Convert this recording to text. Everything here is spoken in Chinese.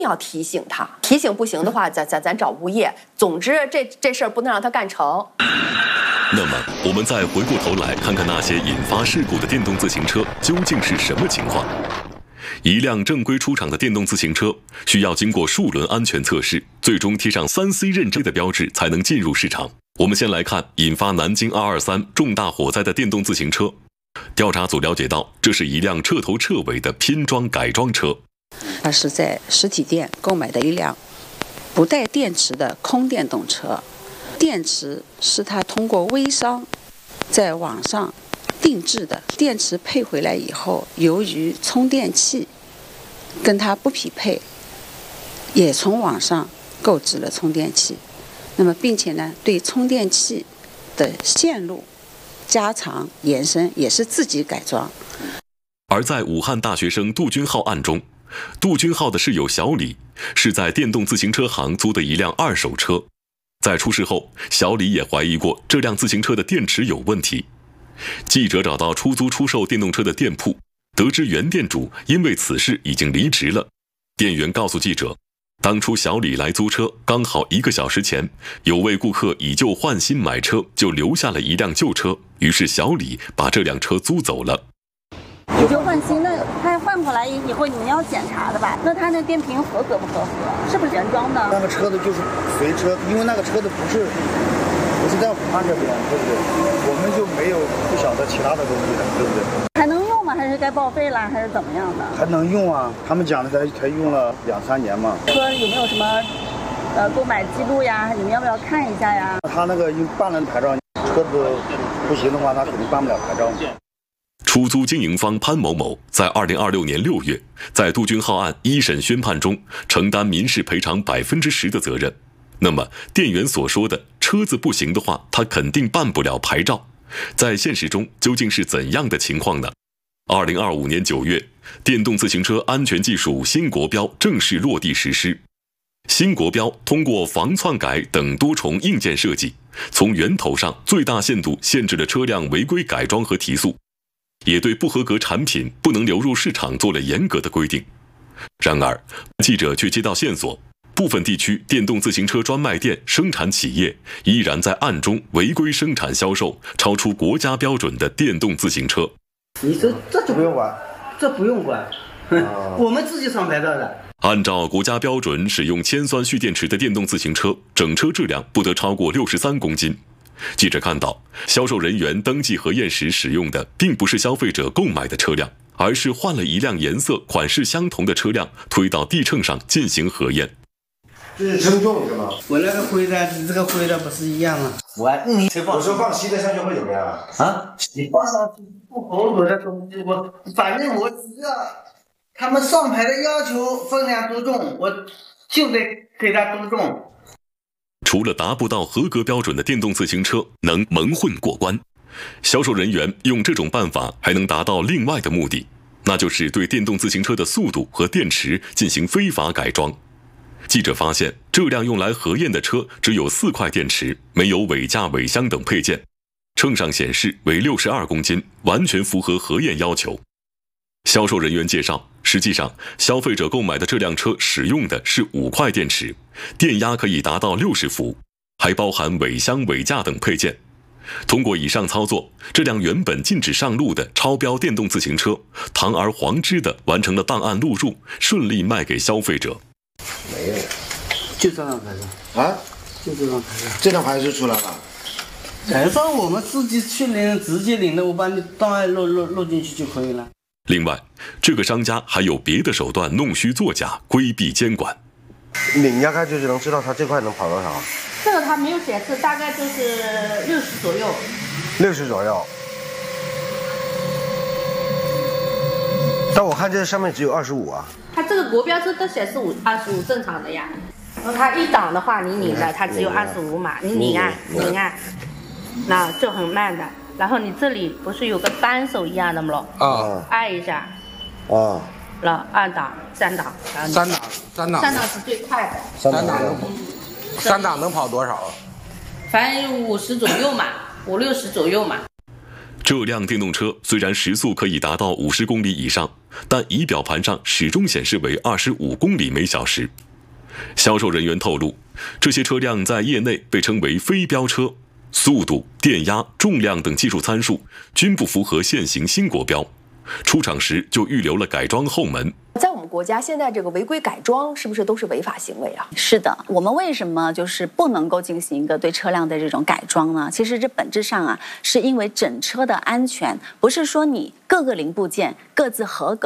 要提醒他，提醒不行的话，咱找物业。总之，这事儿不能让他干成。 那么，我们再回过头来看看那些引发事故的电动自行车究竟是什么情况？一辆正规出厂的电动自行车需要经过数轮安全测试，最终贴上3C 认证的标志才能进入市场。我们先来看引发南京223重大火灾的电动自行车。调查组了解到，这是一辆彻头彻尾的拼装改装车。 它是在实体店购买的一辆不带电池的空电动车，电池是它通过微商在网上定制的，电池配回来以后，由于充电器跟它不匹配，也从网上购置了充电器。那么并且呢，对充电器的线路加长延伸也是自己改装。 而在武汉大学生杜军浩案中，杜军浩的室友小李是在电动自行车行租的一辆二手车。在出事后，小李也怀疑过这辆自行车的电池有问题。记者找到出租出售电动车的店铺，得知原店主因为此事已经离职了。店员告诉记者，当初小李来租车，刚好1个小时前，有位顾客以旧换新买车，就留下了一辆旧车，于是小李把这辆车租走了。 以旧换新，那他换过来以后你们要检查的吧？那他那电瓶合格不合格？是不是原装的？ 那个车子就是随车，因为那个车子不是在武汉这边，对不对？我们就没有不晓得其他的东西了，对不对？ 还能用吗？还是该报废了？还是怎么样的？ 还能用啊，他们讲的才用了2-3年嘛。 车有没有什么购买记录呀？你们要不要看一下呀？ 他那个已经办了牌照，车子不行的话，他肯定办不了牌照。 出租经营方潘某某在2026年6月，在杜军浩案一审宣判中承担民事赔偿10%的责任。那么，店员所说的车子不行的话，他肯定办不了牌照，在现实中究竟是怎样的情况呢？2025年9月，电动自行车安全技术新国标正式落地实施。新国标通过防篡改等多重硬件设计，从源头上最大限度限制了车辆违规改装和提速，也对不合格产品不能流入市场做了严格的规定。然而，记者却接到线索，部分地区电动自行车专卖店生产企业依然在暗中违规生产销售超出国家标准的电动自行车。 你这就不用管，这不用管，我们自己上牌照的。 按照国家标准，使用铅酸蓄电池的电动自行车，整车质量不得超过63公斤。记者看到，销售人员登记核验时使用的并不是消费者购买的车辆，而是换了一辆颜色、款式相同的车辆推到地秤上进行核验。 这是称重是吗？ 我那个灰的，你这个灰的不是一样吗？ 我说放稀的上去会怎么样啊？ 你放上去不合格的东西，反正我只要他们上牌的要求分量多重，我就得给他多重。 除了达不到合格标准的电动自行车能蒙混过关，销售人员用这种办法还能达到另外的目的，那就是对电动自行车的速度和电池进行非法改装。记者发现，这辆用来核验的车只有4块电池，没有尾架、尾箱等配件，秤上显示为62公斤，完全符合核验要求。销售人员介绍，实际上消费者购买的这辆车使用的是5块电池，电压可以达到60伏，还包含尾箱、尾架等配件。通过以上操作，这辆原本禁止上路的超标电动自行车堂而皇之地完成了档案录入，顺利卖给消费者。 没有， 就这张牌照啊， 就这张牌照， 这张牌是出来了。 牌照我们自己去领，直接领的，我把你档案录进去就可以了。 另外，这个商家还有别的手段弄虚作假，规避监管。 拧压开就是能知道它这块能跑多少？ 这个它没有显示，大概就是60左右。 60左右。但我看这上面只有25啊。 它这个国标车都显示25正常的呀。然后它一档的话，你拧的它只有25码，你拧按，那就很慢的。然后你这里不是有个扳手一样的吗？ 啊， 按一下。 啊。 然后2档、3档，然后三档是最快的。 3档能跑多少？ 反正50左右嘛，50、60左右嘛。 这辆电动车虽然时速可以达到50公里以上，但仪表盘上始终显示为25公里每小时。销售人员透露，这些车辆在业内被称为非标车，速度、电压、重量等技术参数均不符合现行新国标。出厂时就预留了改装后门。 在我们国家，现在这个违规改装是不是都是违法行为啊？ 是的，我们为什么就是不能够进行一个对车辆的这种改装呢？其实这本质上啊，是因为整车的安全，不是说你各个零部件各自合格。